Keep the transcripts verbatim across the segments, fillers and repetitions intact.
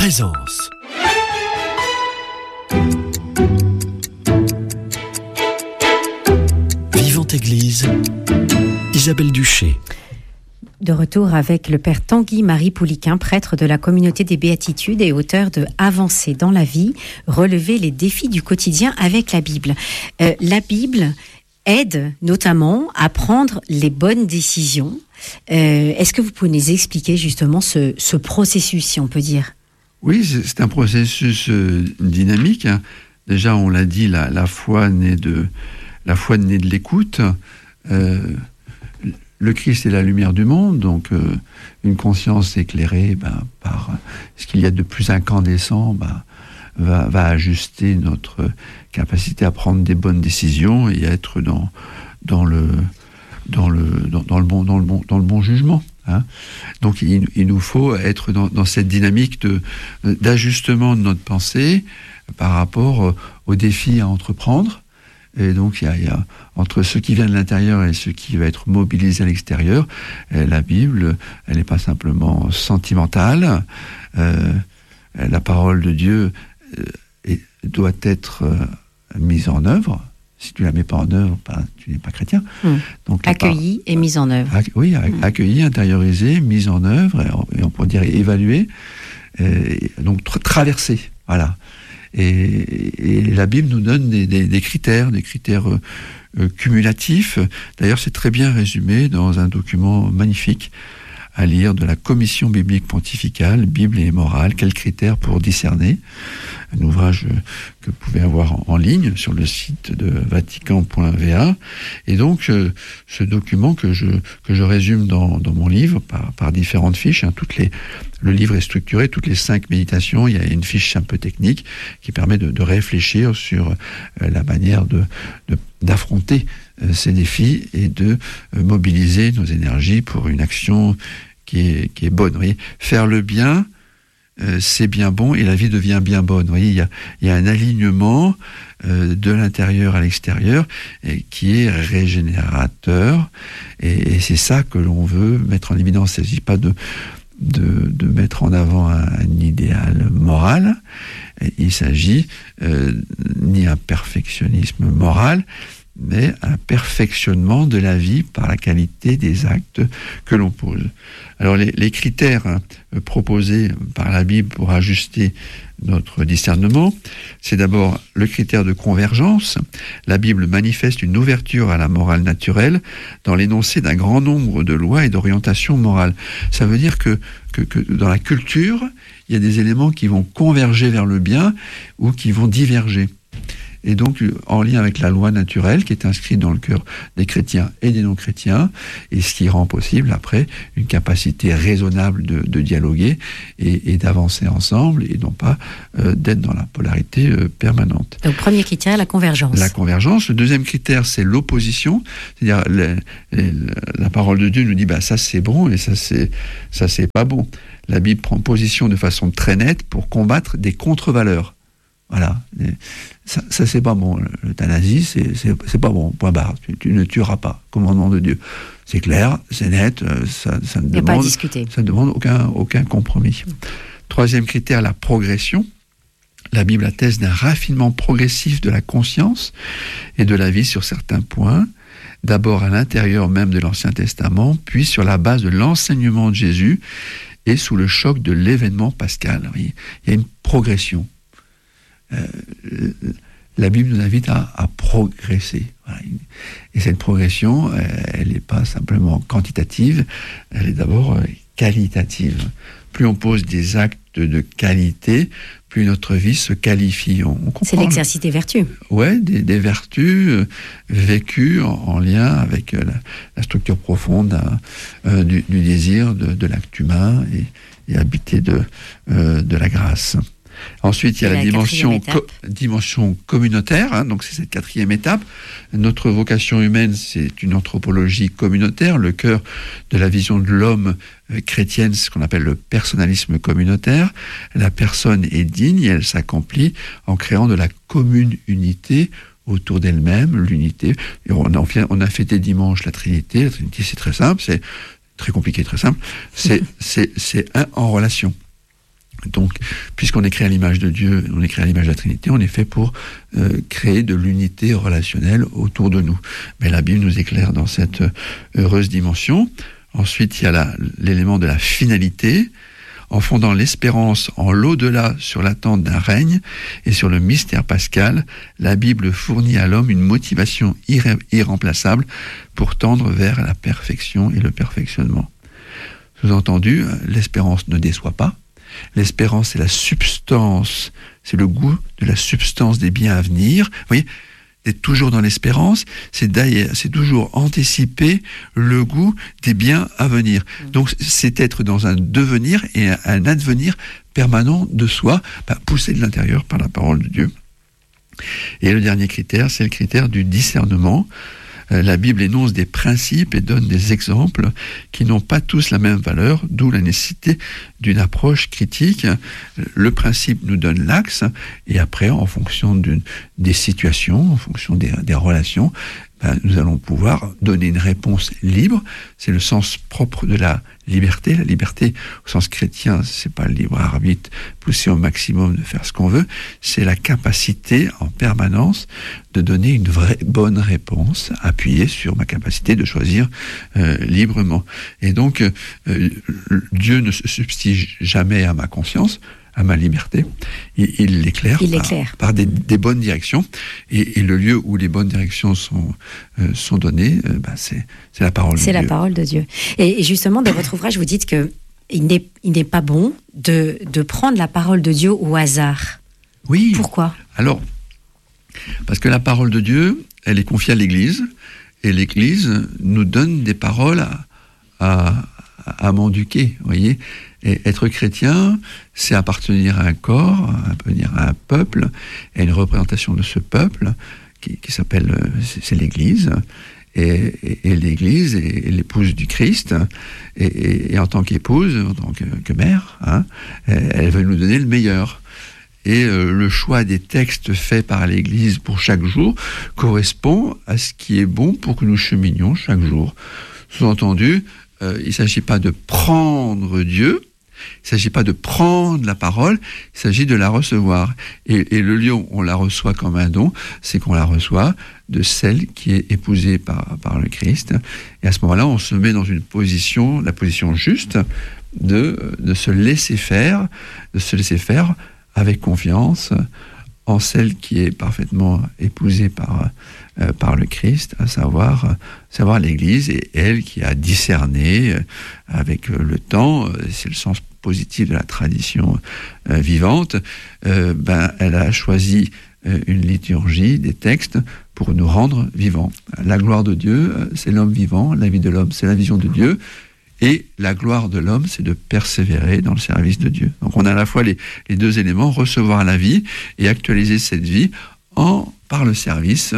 Présence. Vivante Église, Isabelle Duché. De retour avec le père Tanguy-Marie Pouliquin, prêtre de la communauté des Béatitudes et auteur de Avancer dans la vie, relever les défis du quotidien avec la Bible. Euh, la Bible aide notamment à prendre les bonnes décisions. Euh, est-ce que vous pouvez nous expliquer justement ce, ce processus, si on peut dire ? Oui, c'est, c'est un processus euh, dynamique. Hein. Déjà, on l'a dit, la, la foi naît de la foi naît de l'écoute. Euh, le Christ est la lumière du monde, donc euh, une conscience éclairée ben, par ce qu'il y a de plus incandescent ben, va, va ajuster notre capacité à prendre des bonnes décisions et à être dans dans le dans le dans, dans le bon dans le bon dans le bon jugement. Hein. Donc il, il nous faut être dans, dans cette dynamique de, d'ajustement de notre pensée par rapport aux défis à entreprendre. Et donc il y a, il y a entre ce qui vient de l'intérieur et ce qui va être mobilisé à l'extérieur, la Bible, elle n'est pas simplement sentimentale. Euh, la parole de Dieu euh, doit être euh, mise en œuvre. Si tu la mets pas en œuvre, ben, tu n'es pas chrétien. Mmh. Donc accueilli par... et mise en œuvre. Ac... Oui, mmh. accueilli, intériorisé, mise en œuvre, et on, et on pourrait dire évalué, et donc tra- traversé. Voilà. Et, et la Bible nous donne des, des, des critères, des critères euh, euh, cumulatifs. D'ailleurs, c'est très bien résumé dans un document magnifique à lire de la Commission biblique pontificale, Bible et morale, quels critères pour discerner. Un ouvrage que vous pouvez avoir en, en ligne sur le site de vatican point v a. Et donc, euh, ce document que je, que je résume dans, dans mon livre par, par différentes fiches, hein, toutes les, le livre est structuré, toutes les cinq méditations, il y a une fiche un peu technique qui permet de, de réfléchir sur euh, la manière de, de, d'affronter euh, ces défis et de euh, mobiliser nos énergies pour une action qui est, qui est bonne. Vous voyez, faire le bien, Euh, c'est bien bon et la vie devient bien bonne. Vous voyez, il y a, il y a un alignement euh, de l'intérieur à l'extérieur et, qui est régénérateur et, et c'est ça que l'on veut mettre en évidence. Il ne s'agit pas de, de, de mettre en avant un, un idéal moral, il s'agit euh, ni un perfectionnisme moral, mais un perfectionnement de la vie par la qualité des actes que l'on pose. Alors les, les critères hein, proposés par la Bible pour ajuster notre discernement, c'est d'abord le critère de convergence. La Bible manifeste une ouverture à la morale naturelle dans l'énoncé d'un grand nombre de lois et d'orientations morales. Ça veut dire que, que, que dans la culture, il y a des éléments qui vont converger vers le bien ou qui vont diverger. Et donc, en lien avec la loi naturelle qui est inscrite dans le cœur des chrétiens et des non-chrétiens, et ce qui rend possible, après, une capacité raisonnable de, de dialoguer et, et d'avancer ensemble, et non pas euh, d'être dans la polarité euh, permanente. Donc, premier critère, la convergence. La convergence. Le deuxième critère, c'est l'opposition. C'est-à-dire, les, les, la parole de Dieu nous dit, bah, ça c'est bon et ça c'est, ça c'est pas bon. La Bible prend position de façon très nette pour combattre des contre-valeurs. Voilà, ça, ça c'est pas bon. L'euthanasie, c'est, c'est, c'est pas bon. Point barre. Tu, tu ne tueras pas. Commandement de Dieu. C'est clair, c'est net. Ça, ça ne demande, pas à discuter. Ça ne demande aucun, aucun compromis. Troisième critère, la progression. La Bible atteste d'un raffinement progressif de la conscience et de la vie sur certains points. D'abord à l'intérieur même de l'Ancien Testament, puis sur la base de l'enseignement de Jésus et sous le choc de l'événement pascal. Oui, il y a une progression. Euh, la Bible nous invite à, à progresser. Voilà. Et cette progression, elle n'est pas simplement quantitative, elle est d'abord qualitative. Plus on pose des actes de qualité, plus notre vie se qualifie. On, on C'est l'exercice des vertus. Ouais, des, des vertus euh, vécues en, en lien avec euh, la, la structure profonde euh, du, du désir de, de l'acte humain et, et habité de, euh, de la grâce. Ensuite, il y a la, la dimension, co- dimension communautaire, hein, donc c'est cette quatrième étape. Notre vocation humaine, c'est une anthropologie communautaire. Le cœur de la vision de l'homme euh, chrétienne, c'est ce qu'on appelle le personnalisme communautaire. La personne est digne et elle s'accomplit en créant de la commune unité autour d'elle-même, l'unité. Et on, a, on a fêté dimanche la Trinité. La Trinité, c'est très simple, c'est très compliqué, très simple. C'est, c'est, c'est un en relation. Donc, puisqu'on est créé à l'image de Dieu, on est créé à l'image de la Trinité, on est fait pour euh, créer de l'unité relationnelle autour de nous. Mais la Bible nous éclaire dans cette heureuse dimension. Ensuite, il y a la, l'élément de la finalité, en fondant l'espérance en l'au-delà sur l'attente d'un règne et sur le mystère pascal. La Bible fournit à l'homme une motivation irré- irremplaçable pour tendre vers la perfection et le perfectionnement. Sous-entendu, l'espérance ne déçoit pas. L'espérance, c'est la substance, c'est le goût de la substance des biens à venir. Vous voyez, d'être toujours dans l'espérance, c'est d'ailleurs, c'est toujours anticiper le goût des biens à venir. Donc, c'est être dans un devenir et un, un advenir permanent de soi, bah, poussé de l'intérieur par la parole de Dieu. Et le dernier critère, c'est le critère du discernement. La Bible énonce des principes et donne des exemples qui n'ont pas tous la même valeur, d'où la nécessité d'une approche critique. Le principe nous donne l'axe, et après, en fonction d'une, des situations, en fonction des, des relations, ben, nous allons pouvoir donner une réponse libre. C'est le sens propre de la liberté. La liberté, au sens chrétien, c'est pas le libre arbitre poussé au maximum de faire ce qu'on veut, c'est la capacité en permanence de donner une vraie bonne réponse, appuyée sur ma capacité de choisir euh, librement. Et donc, euh, Dieu ne se substitue jamais à ma conscience, à ma liberté. Il, il l'éclaire, il par, l'éclaire. par des, des bonnes directions. Et, et le lieu où les bonnes directions sont, euh, sont données, euh, bah c'est, c'est la parole de Dieu. C'est la parole de Dieu. Et, et justement, dans votre ouvrage, vous dites que il n'est, il n'est pas bon de, de prendre la parole de Dieu au hasard. Oui. Pourquoi ? Alors, parce que la parole de Dieu, elle est confiée à l'Église, et l'Église nous donne des paroles à, à, à m'enduquer, vous voyez. Et être chrétien, c'est appartenir à un corps, appartenir à un peuple, et une représentation de ce peuple qui, qui s'appelle, c'est, c'est l'Église. Et, et, et l'Église est l'épouse du Christ, et, et, et en tant qu'épouse, en tant que, que mère, hein, elle veut nous donner le meilleur. Et euh, le choix des textes faits par l'Église pour chaque jour correspond à ce qui est bon pour que nous cheminions chaque jour. Sous-entendu, euh, il ne s'agit pas de prendre Dieu, il ne s'agit pas de prendre la parole, il s'agit de la recevoir. Et, et le lieu où on la reçoit comme un don, c'est qu'on la reçoit de celle qui est épousée par, par le Christ. Et à ce moment-là, on se met dans une position, la position juste, de, de se laisser faire, de se laisser faire avec confiance en celle qui est parfaitement épousée par, euh, par le Christ, à savoir, euh, savoir l'Église, et elle qui a discerné euh, avec euh, le temps, euh, c'est le sens positif de la tradition euh, vivante, euh, ben, elle a choisi euh, une liturgie, des textes, pour nous rendre vivants. La gloire de Dieu, euh, c'est l'homme vivant, la vie de l'homme, c'est la vision de Dieu, et la gloire de l'homme, c'est de persévérer dans le service de Dieu. Donc on a à la fois les, les deux éléments, recevoir la vie et actualiser cette vie en, par le service,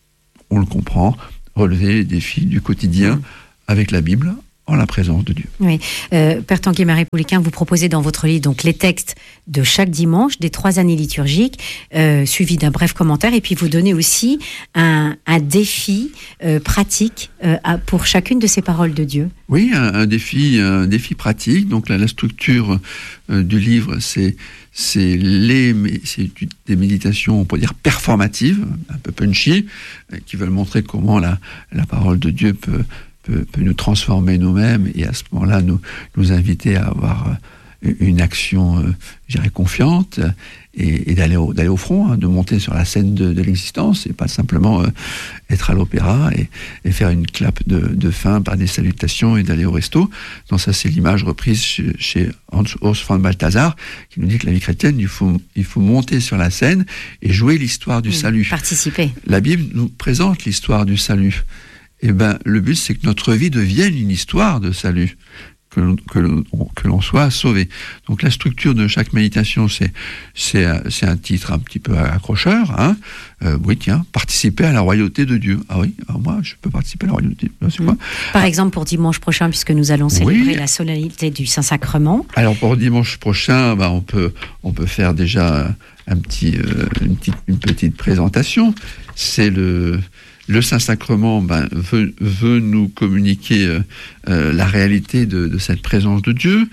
on le comprend, relever les défis du quotidien avec la Bible, en la présence de Dieu. Oui. Euh, Père Tanguy Marie Pouliquen, vous proposez dans votre livre donc, les textes de chaque dimanche, des trois années liturgiques, euh, suivis d'un bref commentaire, et puis vous donnez aussi un, un défi euh, pratique euh, à, pour chacune de ces paroles de Dieu. Oui, un, un, défi, un défi pratique. Donc la, la structure euh, du livre, c'est, c'est, les, c'est des méditations, on peut dire, performatives, un peu punchy, euh, qui veulent montrer comment la, la parole de Dieu peut Peut, peut nous transformer nous-mêmes, et à ce moment-là nous, nous inviter à avoir une action, euh, je dirais, confiante, et, et d'aller, au, d'aller au front, hein, de monter sur la scène de, de l'existence, et pas simplement euh, être à l'opéra et, et faire une clap de, de fin par des salutations et d'aller au resto. Donc ça, c'est l'image reprise chez, chez Hans Urs von Balthasar, qui nous dit que la vie chrétienne, il faut, il faut monter sur la scène et jouer l'histoire du mmh, salut. Participer. La Bible nous présente l'histoire du salut. Eh ben, le but, c'est que notre vie devienne une histoire de salut, que l'on, que l'on, que l'on soit sauvé. Donc, la structure de chaque méditation, c'est, c'est, c'est un titre un petit peu accrocheur, hein. Euh, oui, tiens, participer à la royauté de Dieu. Ah oui, alors moi, je peux participer à la royauté de Dieu. C'est quoi ? Par ah. exemple, pour dimanche prochain, puisque nous allons célébrer oui. la solennité du Saint-Sacrement. Alors, pour dimanche prochain, bah, on peut, on peut faire déjà un petit, euh, une petite, une petite présentation. C'est le, Le Saint-Sacrement ben, veut, veut nous communiquer euh, euh, la réalité de, de cette présence de Dieu.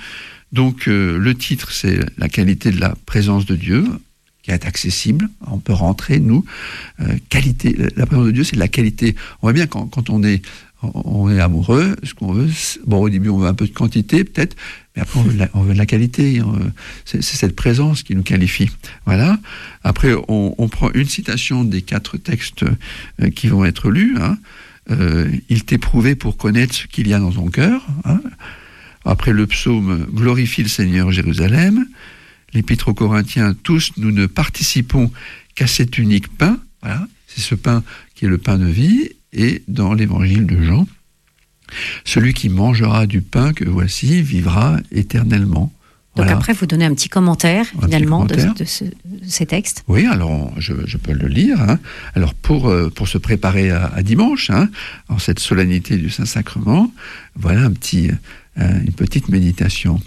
Donc euh, le titre, c'est la qualité de la présence de Dieu, qui est accessible. On peut rentrer, nous. Euh, qualité, la présence de Dieu, c'est de la qualité. On voit bien quand, quand on est, on est amoureux, ce qu'on veut, bon, au début, on veut un peu de quantité, peut-être, mais après, on veut de la, on veut de la qualité. On, c'est, c'est cette présence qui nous qualifie. Voilà. Après, on, on prend une citation des quatre textes euh, qui vont être lus. Hein. Euh, il t'est prouvé pour connaître ce qu'il y a dans ton cœur. Hein. Après le psaume « Glorifie le Seigneur Jérusalem », l'épître aux Corinthiens « Tous, nous ne participons qu'à cet unique pain ». Voilà, c'est ce pain qui est le pain de vie. Et dans l'évangile de Jean, « Celui qui mangera du pain que voici vivra éternellement ». Donc Voilà. après, vous donnez un petit commentaire, Un finalement, petit commentaire. De, de, ce, de ces textes. Oui, alors je, je peux le lire. Hein. Alors pour, euh, pour se préparer à, à dimanche, hein, en cette solennité du Saint-Sacrement, voilà un petit, euh, une petite méditation.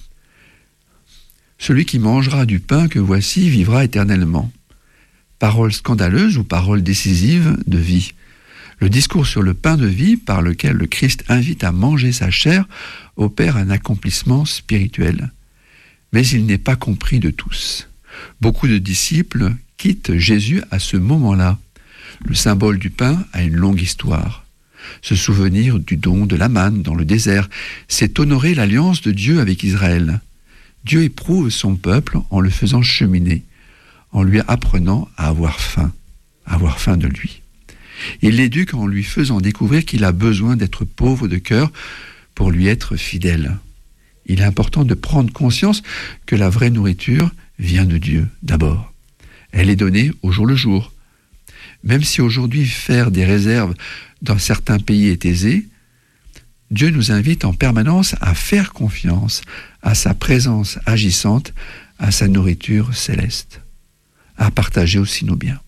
Celui qui mangera du pain que voici vivra éternellement. Parole scandaleuse ou parole décisive de vie. Le discours sur le pain de vie par lequel le Christ invite à manger sa chair opère un accomplissement spirituel. Mais il n'est pas compris de tous. Beaucoup de disciples quittent Jésus à ce moment-là. Le symbole du pain a une longue histoire. Se souvenir du don de la manne dans le désert, c'est honorer l'alliance de Dieu avec Israël. Dieu éprouve son peuple en le faisant cheminer, en lui apprenant à avoir faim, à avoir faim de lui. Il l'éduque en lui faisant découvrir qu'il a besoin d'être pauvre de cœur pour lui être fidèle. Il est important de prendre conscience que la vraie nourriture vient de Dieu, d'abord. Elle est donnée au jour le jour. Même si aujourd'hui faire des réserves dans certains pays est aisé, Dieu nous invite en permanence à faire confiance à sa présence agissante, à sa nourriture céleste, à partager aussi nos biens.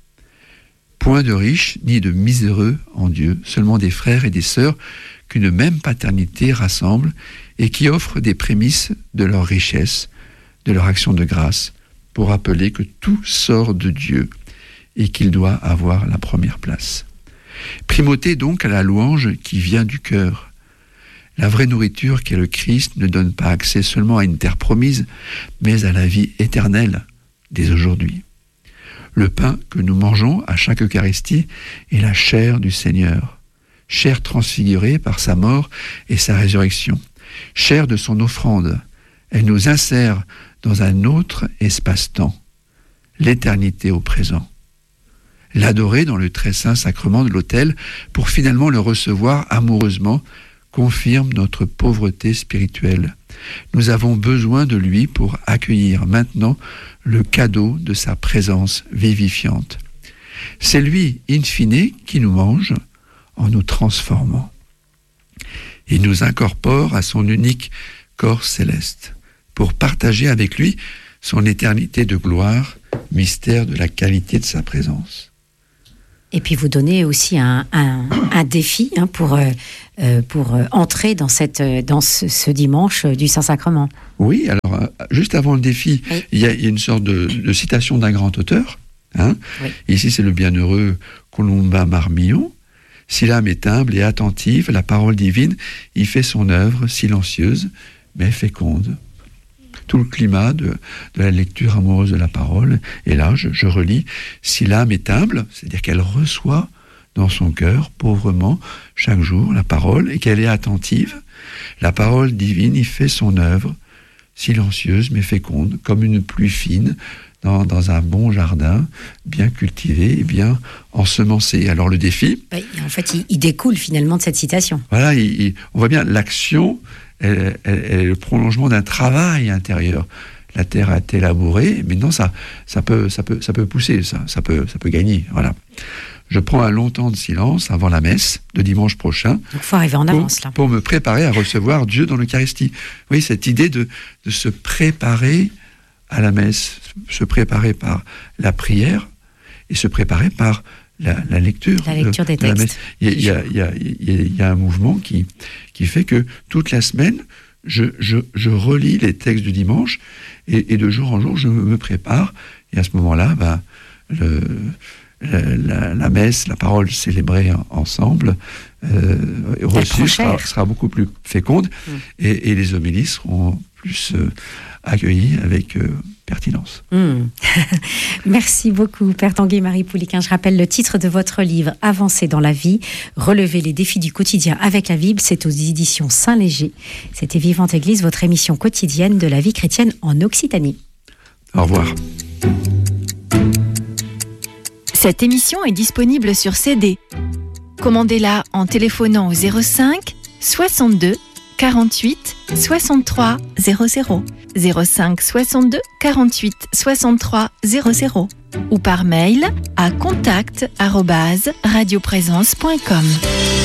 Point de riches ni de miséreux en Dieu, seulement des frères et des sœurs qu'une même paternité rassemble et qui offrent des prémices de leur richesse, de leur action de grâce, pour rappeler que tout sort de Dieu et qu'il doit avoir la première place. Primauté donc à la louange qui vient du cœur. La vraie nourriture qu'est le Christ ne donne pas accès seulement à une terre promise, mais à la vie éternelle dès aujourd'hui. Le pain que nous mangeons à chaque Eucharistie est la chair du Seigneur, chair transfigurée par sa mort et sa résurrection, chair de son offrande. Elle nous insère dans un autre espace-temps, l'éternité au présent. L'adorer dans le très saint sacrement de l'autel pour finalement le recevoir amoureusement confirme notre pauvreté spirituelle. Nous avons besoin de lui pour accueillir maintenant le cadeau de sa présence vivifiante. C'est lui, in fine, qui nous mange en nous transformant. Il nous incorpore à son unique corps céleste pour partager avec lui son éternité de gloire, mystère de la qualité de sa présence. Et puis vous donnez aussi un, un, un défi hein, pour, euh, pour entrer dans, cette, dans ce, ce dimanche du Saint-Sacrement. Oui, alors juste avant le défi, oui. il, y a, il y a une sorte de, de citation d'un grand auteur. Hein. Oui. Ici, c'est le bienheureux Colomba Marmillon. Si l'âme est humble et attentive, la parole divine y fait son œuvre silencieuse, mais féconde. Tout le climat de, de la lecture amoureuse de la parole. Et là, je, je relis, si l'âme est humble, c'est-à-dire qu'elle reçoit dans son cœur, pauvrement, chaque jour, la parole, et qu'elle est attentive, la parole divine y fait son œuvre, silencieuse mais féconde, comme une pluie fine, dans, dans un bon jardin, bien cultivé et bien ensemencé. Alors le défi... Oui, en fait, il, il découle finalement de cette citation. Voilà, il, il, on voit bien l'action... Elle, elle, elle est le prolongement d'un travail intérieur. La terre a été labourée, maintenant ça, ça, peut, ça, peut, ça peut pousser, ça, ça, peut, ça peut gagner. Voilà. Je prends un long temps de silence avant la messe de dimanche prochain. Donc il faut arriver en avance pour, là. Pour me préparer à recevoir Dieu dans l'Eucharistie. Oui, cette idée de, de se préparer à la messe, se préparer par la prière et se préparer par La, la lecture, la lecture de, des de textes. Il y, a, il, y a, il, y a, il y a un mouvement qui, qui fait que toute la semaine, je, je, je relis les textes du dimanche et, et de jour en jour, je me prépare. Et à ce moment-là, ben, le, la, la, la messe, la parole célébrée ensemble, euh, reçue sera, sera beaucoup plus féconde mmh. et, et les homélies seront plus euh, accueillis avec euh, pertinence. Mmh. Merci beaucoup, Père Tanguy-Marie Pouliquen. Je rappelle le titre de votre livre, Avancer dans la vie, relever les défis du quotidien avec la Bible. C'est aux éditions Saint-Léger. C'était Vivante Église, votre émission quotidienne de la vie chrétienne en Occitanie. Au revoir. Cette émission est disponible sur C D. Commandez-la en téléphonant au zéro cinq soixante-deux quarante-huit soixante-trois zéro zéro, zéro cinq soixante-deux quarante-huit soixante-trois zéro zéro ou par mail à contact arobase radioprésence point com.